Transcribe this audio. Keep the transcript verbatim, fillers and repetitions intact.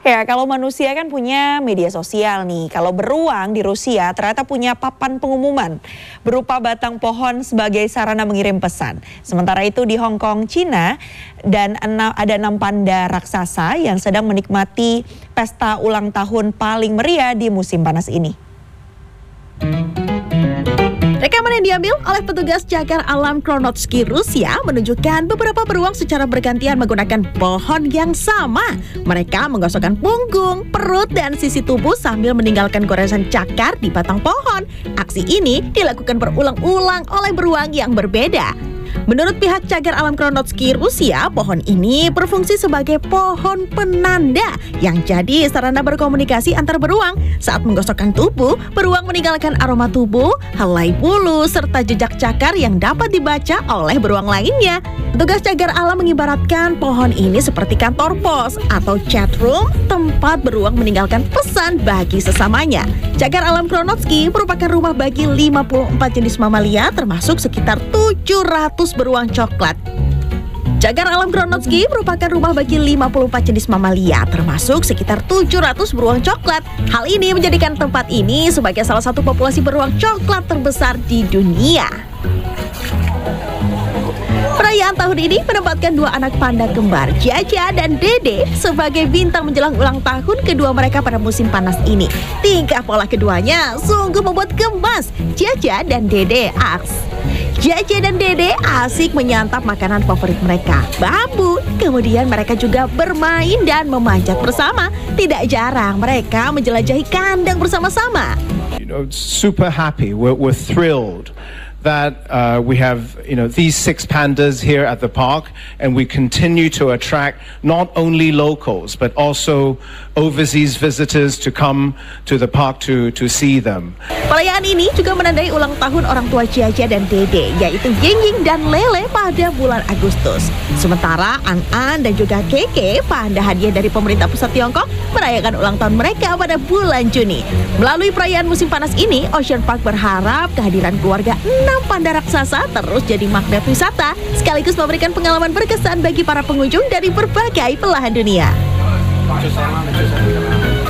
Ya, kalau manusia kan punya media sosial nih. Kalau beruang di Rusia ternyata punya papan pengumuman berupa batang pohon sebagai sarana mengirim pesan. Sementara itu di Hong Kong, Cina, dan enam, ada enam panda raksasa yang sedang menikmati pesta ulang tahun paling meriah di musim panas ini. Rekaman yang diambil oleh petugas Cagar Alam Kronotsky Rusia menunjukkan beberapa beruang secara bergantian menggunakan pohon yang sama. Mereka menggosokkan punggung, perut, dan sisi tubuh sambil meninggalkan goresan cakar di batang pohon. Aksi ini dilakukan berulang-ulang oleh beruang yang berbeda. Menurut pihak Cagar Alam Kronotsky Rusia, pohon ini berfungsi sebagai pohon penanda yang jadi sarana berkomunikasi antar beruang. Saat menggosokkan tubuh, beruang meninggalkan aroma tubuh, helai bulu, serta jejak cakar yang dapat dibaca oleh beruang lainnya. Petugas Cagar Alam mengibaratkan pohon ini seperti kantor pos atau chat room, tempat beruang meninggalkan pesan bagi sesamanya. Cagar Alam Kronotsky merupakan rumah bagi lima puluh empat jenis mamalia, termasuk sekitar tujuh ratus beruang coklat. Cagar Alam Kronotsky merupakan rumah bagi lima puluh empat jenis mamalia, termasuk sekitar tujuh ratus beruang coklat. Hal ini menjadikan tempat ini sebagai salah satu populasi beruang coklat terbesar di dunia. Perayaan tahun ini menempatkan dua anak panda kembar, Jaja dan Dede, sebagai bintang menjelang ulang tahun kedua mereka pada musim panas ini. Tingkah pola keduanya sungguh membuat gemas Jaja dan Dede aks. Jaja dan Dede asik menyantap makanan favorit mereka, bambu. Kemudian mereka juga bermain dan memanjat bersama. Tidak jarang mereka menjelajahi kandang bersama-sama. You know, super happy. We're, we're thrilled that uh, we have, you know, these six pandas here at the park, and we continue to attract not only locals but also overseas visitors to come to the park to to see them. Perayaan ini juga menandai ulang tahun orang tua Jaja dan Dede, yaitu Ying-Ying dan Lele pada bulan Agustus. Sementara An-An dan juga Keke, panda hadiah dari pemerintah pusat Tiongkok, merayakan ulang tahun mereka pada bulan Juni. Melalui perayaan musim panas ini, Ocean Park berharap kehadiran keluarga enam panda raksasa terus jadi magnet wisata, sekaligus memberikan pengalaman berkesan bagi para pengunjung dari berbagai belahan dunia.